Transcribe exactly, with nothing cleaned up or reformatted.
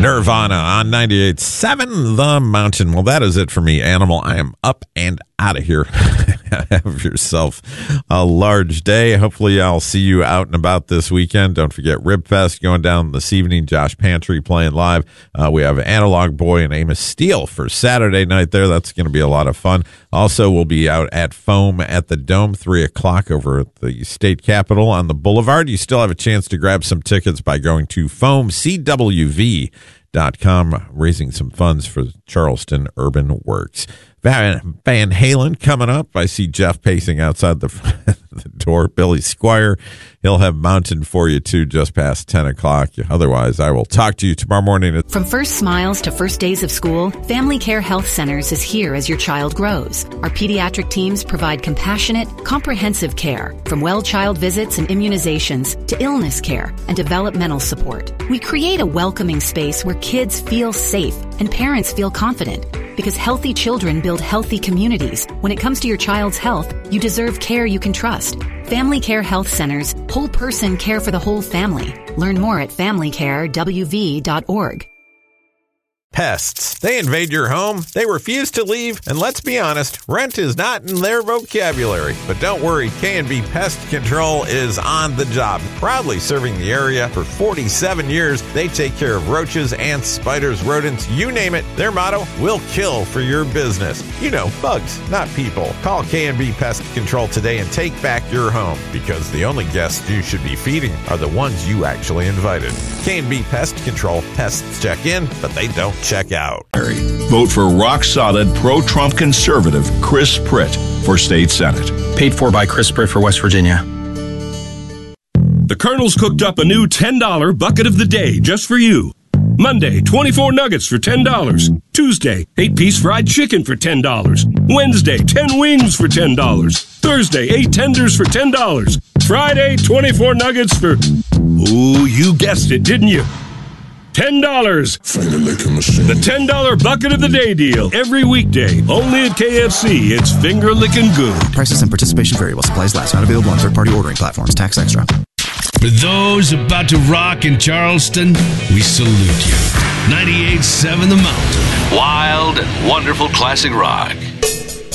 Nirvana on ninety-eight point seven The Mountain. Well, that is it for me, Animal. I am up and out of here. Have yourself a large day. Hopefully I'll see you out and about this weekend. Don't forget Ribfest going down this evening. Josh Pantry playing live. Uh, we have Analog Boy and Amos Steele for Saturday night there. That's going to be a lot of fun. Also, we'll be out at Foam at the Dome, three o'clock over at the State Capitol on the Boulevard. You still have a chance to grab some tickets by going to foam c w v dot com, raising some funds for Charleston Urban Works. Van, Van Halen coming up. I see Jeff pacing outside the, the door. Billy Squire, he'll have Mountain for you too just past ten o'clock. Otherwise, I will talk to you tomorrow morning. From first smiles to first days of school, Family Care Health Centers is here as your child grows. Our pediatric teams provide compassionate, comprehensive care, from well child visits and immunizations to illness care and developmental support. We create a welcoming space where kids feel safe and parents feel confident. Because healthy children build healthy communities. When it comes to your child's health, you deserve care you can trust. Family Care Health Centers, whole person care for the whole family. Learn more at family care w v dot org. Pests. They invade your home, they refuse to leave, and let's be honest, rent is not in their vocabulary. But don't worry, K and B Pest Control is on the job. Proudly serving the area for forty-seven years, they take care of roaches, ants, spiders, rodents, you name it. Their motto, we'll kill for your business. You know, bugs, not people. Call K and B Pest Control today and take back your home, because the only guests you should be feeding are the ones you actually invited. K and B Pest Control. Pests check in, but they don't check out. Vote for rock-solid, pro-Trump conservative Chris Pritt for state senate. Paid for by Chris Pritt for West Virginia. The Colonel's cooked up a new ten dollar bucket of the day just for you. Monday, twenty-four nuggets for ten dollars. Tuesday, eight-piece fried chicken for ten dollars. Wednesday, ten wings for ten dollars. Thursday, eight tenders for ten dollars. Friday, twenty-four nuggets for... Oh, you guessed it, didn't you? ten dollars. The ten dollar bucket of the day deal. Every weekday. Only at K F C. It's finger licking good. Prices and participation variable. Supplies last. Not available on third-party ordering platforms. Tax extra. For those about to rock in Charleston, we salute you. ninety-eight point seven The Mountain. Wild and wonderful classic rock.